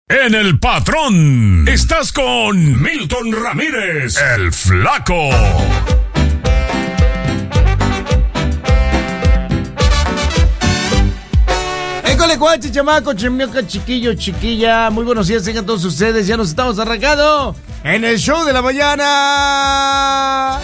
En El Patrón, estás con Milton Ramírez, el Flaco. École, cuache, chamaco, chimioca, chiquillo, chiquilla. Muy buenos días, tengan todos ustedes. Ya nos estamos arrancando en el show de la mañana.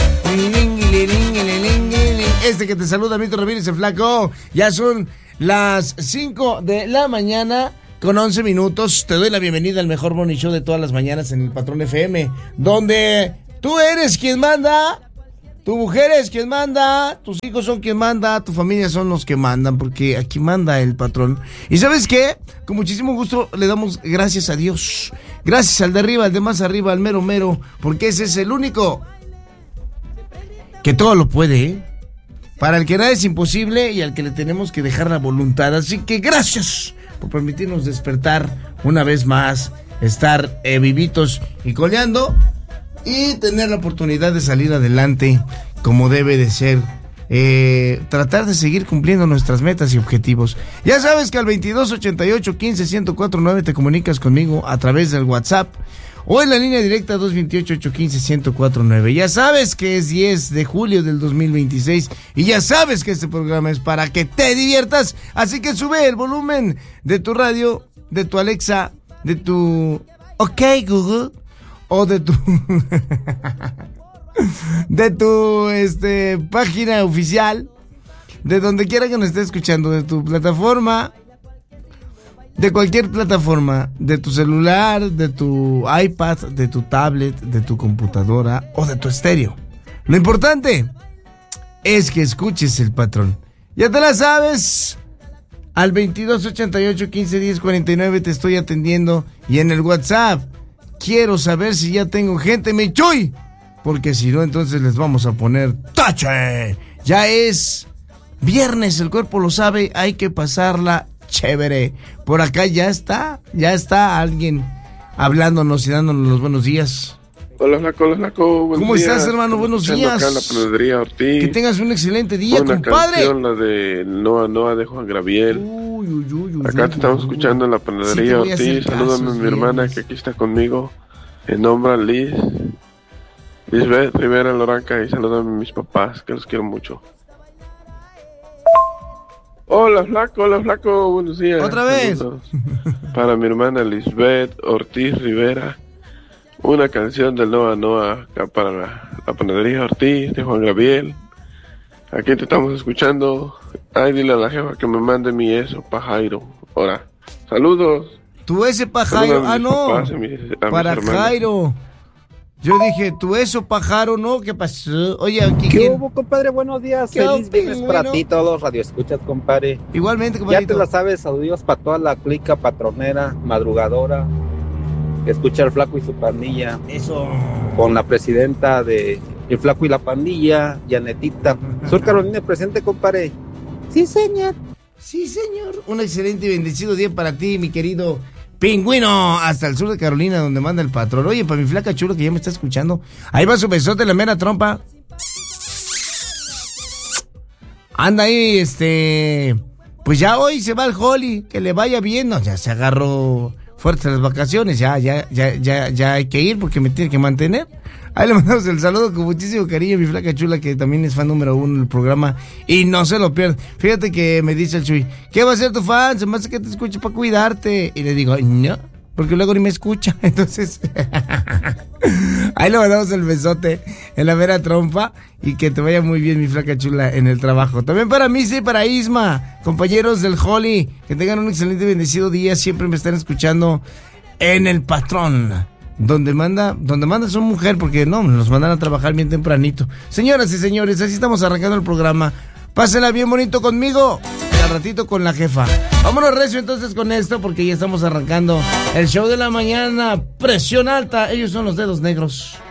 Este que te saluda, Milton Ramírez, el Flaco. Ya son las 5 de la mañana. Con 11 minutos, te doy la bienvenida al mejor morning show de todas las mañanas en el Patrón FM, donde tú eres quien manda, tu mujer es quien manda, tus hijos son quien manda, tu familia son los que mandan, porque aquí manda el patrón. ¿Y sabes qué? Con muchísimo gusto le damos gracias a Dios, gracias al de arriba, al de más arriba, al mero mero, porque ese es el único que todo lo puede, ¿eh? Para el que nada es imposible y al que le tenemos que dejar la voluntad. Así que gracias por permitirnos despertar una vez más, estar vivitos y coleando y tener la oportunidad de salir adelante como debe de ser, tratar de seguir cumpliendo nuestras metas y objetivos. Ya sabes que al 2288-15-1049 te comunicas conmigo a través del WhatsApp o en la línea directa 228-815-1049. Ya sabes que es 10 de julio del 2026 y ya sabes que este programa es para que te diviertas, así que sube el volumen de tu radio, de tu Alexa, de tu OK Google o de tu de tu página oficial, de donde quiera que nos esté escuchando, de tu plataforma, de cualquier plataforma, de tu celular, de tu iPad, de tu tablet, de tu computadora o de tu estéreo. Lo importante es que escuches el patrón. Ya te la sabes. Al 2288-15-1049 te estoy atendiendo. Y en el WhatsApp quiero saber si ya tengo gente, Michuy, porque si no, entonces les vamos a poner tache. Ya es viernes, el cuerpo lo sabe, hay que pasarla chévere. Por acá ya está alguien hablándonos y dándonos los buenos días. Hola, Flaco. ¿Cómo estás, hermano? Buenos días. Acá en la panadería Ortiz. Que tengas un excelente día, una compadre. Canción, la de Noa de Juan Gabriel. Acá te estamos escuchando en la panadería Ortiz. Salúdame a mi hermana que aquí está conmigo. En nombre Lisbeth Rivera Loranca, y salúdame a mis papás, que los quiero mucho. Hola, Flaco, buenos días. ¿Otra vez? Saludos para mi hermana Lisbeth Ortiz Rivera. Una canción del Noa acá para la panadería Ortiz de Juan Gabriel. Aquí te estamos escuchando. Ay, dile a la jefa que me mande mi eso pa' Jairo. Ahora, saludos. Tu ese pa' Jairo. No, papás, para Jairo. Yo dije, tu eso, pájaro, ¿no? ¿Qué pasó? Oye, aquí ¿Qué hubo, compadre? Buenos días. Feliz viernes para ti, todos los radioescuchas, compadre. Igualmente, compadre. Ya te la sabes, saludos para toda la clica patronera, madrugadora, que escucha el Flaco y su pandilla. Eso. Con la presidenta de El Flaco y la pandilla, Janetita. Sur Carolina presente, compadre. Sí, señor. Sí, señor. Un excelente y bendecido día para ti, mi querido Pingüino, hasta el sur de Carolina, donde manda el patrón. Oye, para mi flaca chula que ya me está escuchando, ahí va su besote, la mera trompa. Anda ahí, pues ya hoy se va al Holly, que le vaya bien. No, ya se agarró fuerte las vacaciones, ya hay que ir porque me tiene que mantener. Ahí le mandamos el saludo con muchísimo cariño a mi flaca chula, que también es fan número 1 del programa y no se lo pierde. Fíjate que me dice el Chuy, ¿qué va a ser tu fan? Se me hace que te escuche para cuidarte. Y le digo, no, porque luego ni me escucha. Entonces, ahí le mandamos el besote en la vera trompa y que te vaya muy bien, mi flaca chula, en el trabajo. También para mí, sí, para Isma, compañeros del Holly, que tengan un excelente y bendecido día. Siempre me están escuchando en el patrón. Donde manda su mujer, porque no, nos mandan a trabajar bien tempranito. Señoras y señores, así estamos arrancando el programa. Pásenla bien bonito conmigo y al ratito con la jefa. Vámonos recio entonces con esto, porque ya estamos arrancando el show de la mañana. Presión alta, ellos son los Dedos Negros.